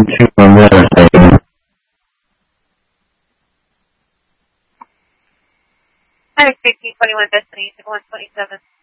2 on the other side. I have 1521 destination 127.